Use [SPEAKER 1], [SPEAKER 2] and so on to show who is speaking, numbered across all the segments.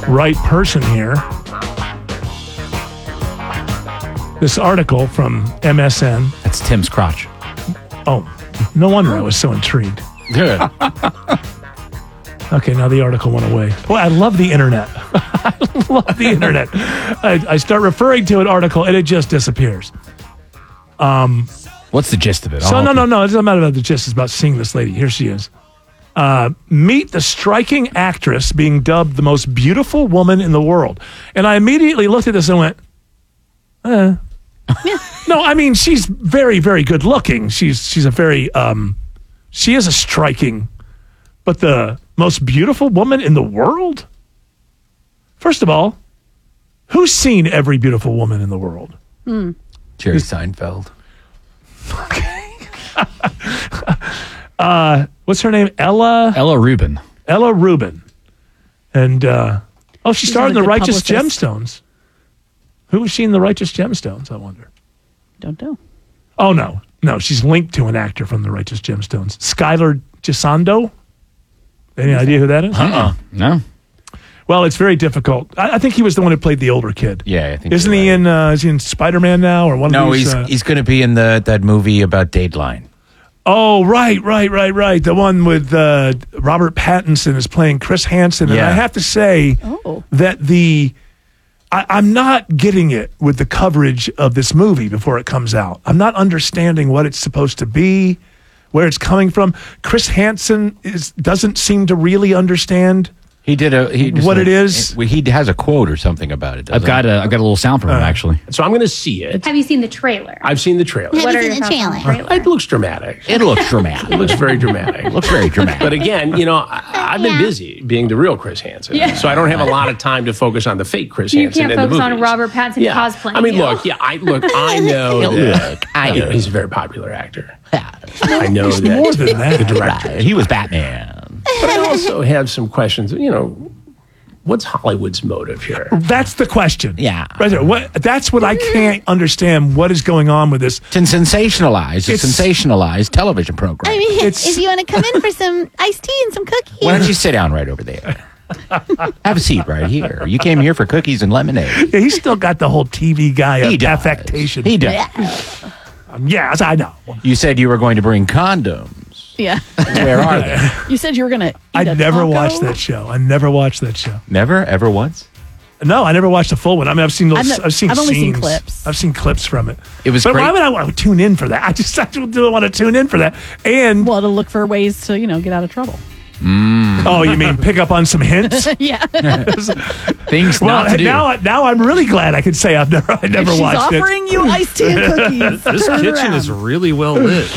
[SPEAKER 1] right person here. This article from MSN.
[SPEAKER 2] That's Tim's crotch.
[SPEAKER 1] Oh, no wonder I was so intrigued.
[SPEAKER 2] Good.
[SPEAKER 1] Okay, now the article went away. Well, I love the internet. I love the internet. I start referring to an article and it just disappears.
[SPEAKER 2] What's the gist of it?
[SPEAKER 1] So no. It's not about the gist. It's about seeing this lady. Here she is. Meet the striking actress being dubbed the most beautiful woman in the world. And I immediately looked at this and went, No, I mean, she's very, very good looking. She's a very, she is a striking, but the most beautiful woman in the world? First of all, who's seen every beautiful woman in the world?
[SPEAKER 2] Jerry Seinfeld.
[SPEAKER 1] What's her name? Ella
[SPEAKER 2] Rubin.
[SPEAKER 1] Ella Rubin. And, she starred in The Righteous Gemstones. Who was she in The Righteous Gemstones, I wonder?
[SPEAKER 3] Don't know.
[SPEAKER 1] Oh, no. No, she's linked to an actor from The Righteous Gemstones. Skylar Gisondo? Any idea who that is?
[SPEAKER 2] No.
[SPEAKER 1] Well, it's very difficult. I think he was the one who played the older kid.
[SPEAKER 4] Yeah, I think.
[SPEAKER 1] Isn't he in? Is he in Spider-Man now or one?
[SPEAKER 4] No,
[SPEAKER 1] of these,
[SPEAKER 4] he's going to be in that movie about Dateline.
[SPEAKER 1] Oh, right. The one with Robert Pattinson is playing Chris Hansen, and
[SPEAKER 4] Yeah.
[SPEAKER 1] I have to say that I'm not getting it with the coverage of this movie before it comes out. I'm not understanding what it's supposed to be, where it's coming from. Chris Hansen doesn't seem to really understand.
[SPEAKER 4] He did
[SPEAKER 1] what it is.
[SPEAKER 4] He has a quote or something about it.
[SPEAKER 2] I've got a little sound from him, actually.
[SPEAKER 5] So I'm going to see it.
[SPEAKER 6] Have you seen the trailer?
[SPEAKER 5] I've seen the trailer.
[SPEAKER 6] What are
[SPEAKER 7] seen
[SPEAKER 6] your
[SPEAKER 7] the
[SPEAKER 6] thoughts on the
[SPEAKER 7] trailer?
[SPEAKER 6] trailer?
[SPEAKER 5] It looks dramatic.
[SPEAKER 2] It looks dramatic.
[SPEAKER 5] It looks very dramatic.
[SPEAKER 2] Looks very dramatic.
[SPEAKER 5] But again, I've been busy being the real Chris Hansen.
[SPEAKER 6] Yeah.
[SPEAKER 5] So I don't have a lot of time to focus on the fake Chris
[SPEAKER 6] You
[SPEAKER 5] Hansen
[SPEAKER 6] can't
[SPEAKER 5] in the
[SPEAKER 6] focus
[SPEAKER 5] movies.
[SPEAKER 6] on Robert Pattinson cosplaying.
[SPEAKER 5] I mean,
[SPEAKER 6] you.
[SPEAKER 5] I know that he's a very popular actor. I know that.
[SPEAKER 1] More than that.
[SPEAKER 5] The director.
[SPEAKER 2] He was Batman.
[SPEAKER 5] But I also have some questions, what's Hollywood's motive here?
[SPEAKER 1] That's the question.
[SPEAKER 2] Yeah.
[SPEAKER 1] Right there. That's what I can't understand. What is going on with this?
[SPEAKER 4] To sensationalize a sensationalized television program.
[SPEAKER 7] I mean,
[SPEAKER 1] It's-
[SPEAKER 7] if you want to come in for some iced tea and some cookies.
[SPEAKER 4] Why don't you sit down right over there? Have a seat right here. You came here for cookies and lemonade.
[SPEAKER 1] Yeah, he's still got the whole TV guy
[SPEAKER 4] He does.
[SPEAKER 1] affectation.
[SPEAKER 4] He does.
[SPEAKER 1] Yes, I know.
[SPEAKER 4] You said you were going to bring condoms.
[SPEAKER 3] Yeah.
[SPEAKER 4] Where are they?
[SPEAKER 3] You said you were going to eat
[SPEAKER 1] I
[SPEAKER 3] a
[SPEAKER 1] never
[SPEAKER 3] taco?
[SPEAKER 1] watched that show. I never watched that show.
[SPEAKER 4] Never, ever once.
[SPEAKER 1] No, I never watched the full one. I mean, I've seen those. I've seen
[SPEAKER 3] only seen
[SPEAKER 1] scenes.
[SPEAKER 3] clips.
[SPEAKER 1] I've seen clips from it.
[SPEAKER 4] It was
[SPEAKER 1] but
[SPEAKER 4] great.
[SPEAKER 1] why would I want to tune in for that? I don't want to tune in for that. And
[SPEAKER 3] Well, to look for ways to, get out of trouble.
[SPEAKER 1] oh, you mean pick up on some hints?
[SPEAKER 3] Yeah.
[SPEAKER 4] Things
[SPEAKER 1] Well,
[SPEAKER 4] not to do.
[SPEAKER 1] now I'm really glad I could say I never
[SPEAKER 3] She's
[SPEAKER 1] watched it.
[SPEAKER 3] offering you iced tea and cookies.
[SPEAKER 8] This
[SPEAKER 3] Turn
[SPEAKER 8] kitchen
[SPEAKER 3] around.
[SPEAKER 8] is really well lit.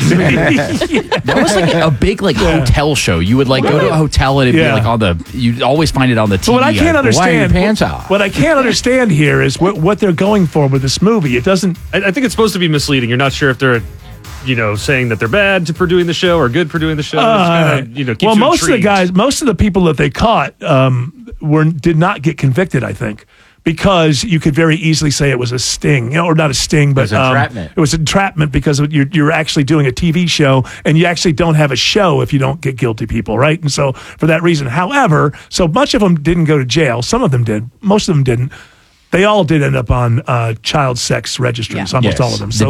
[SPEAKER 2] That was like a big hotel show. You would go to a hotel and it'd
[SPEAKER 1] Yeah.
[SPEAKER 2] be like you'd always find it on the TV.
[SPEAKER 1] But what I can't
[SPEAKER 4] Why are
[SPEAKER 1] understand,
[SPEAKER 4] your pants off?
[SPEAKER 1] what I can't understand here is what they're going for with this movie. It doesn't.
[SPEAKER 8] I think it's supposed to be misleading. You're not sure if they're, saying that they're bad for doing the show or good for doing the show. It's kinda, keeps
[SPEAKER 1] well,
[SPEAKER 8] you
[SPEAKER 1] most
[SPEAKER 8] intrigued.
[SPEAKER 1] of the people that they caught did not get convicted. I think because you could very easily say it was a sting, or not a sting, but
[SPEAKER 4] was entrapment.
[SPEAKER 1] It was entrapment because you're actually doing a TV show, and you actually don't have a show if you don't get guilty people, right? And so for that reason, however, so much of them didn't go to jail. Some of them did. Most of them didn't. They all did end up on child sex registries, almost
[SPEAKER 2] Yes.
[SPEAKER 1] all of them.
[SPEAKER 2] The
[SPEAKER 1] So